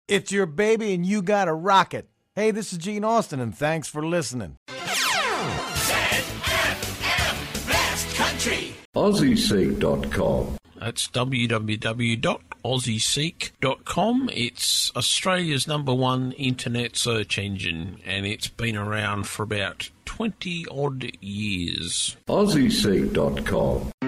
It's your baby and you gotta rock it. Hey, this is Gene Austin and thanks for listening. ZFM Best Country. AussieSeek.com. That's www.aussieseek.com. It's Australia's #1 internet search engine, and it's been around for about 20-odd years. AussieSeek.com.